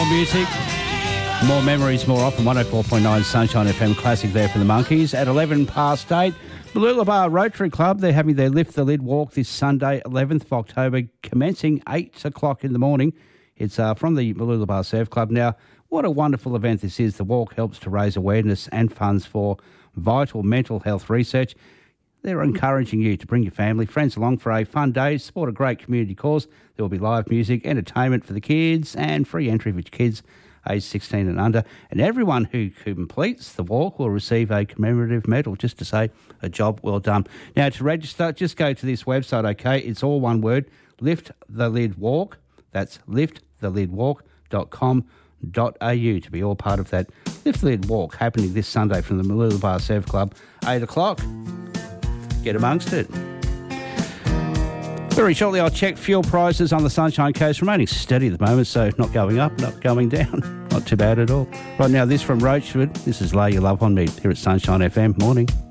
music. More memories, more often. 104.9 Sunshine FM classic there for the Monkeys. At 11 past 8, Mooloolaba Rotary Club, they're having their Lift the Lid walk this Sunday, 11th of October, commencing 8 o'clock in the morning. It's from the Mooloolaba Surf Club. Now, what a wonderful event this is. The walk helps to raise awareness and funds for vital mental health research. They're encouraging you to bring your family, friends along for a fun day, support a great community cause. There will be live music, entertainment for the kids and free entry for kids aged 16 and under. And everyone who completes the walk will receive a commemorative medal just to say a job well done. Now, to register, just go to this website, okay? It's all one word, Lift the Lid Walk. That's liftthelidwalk.com.au to be all part of that Lift the Lid Walk happening this Sunday from the Mooloolaba Surf Club, 8 o'clock. Get amongst it. Very shortly, I'll check fuel prices on the Sunshine Coast. Remaining steady at the moment, so not going up, not going down. Not too bad at all. Right now, this from Roachwood. This is Lay Your Love on Me here at Sunshine FM. Morning.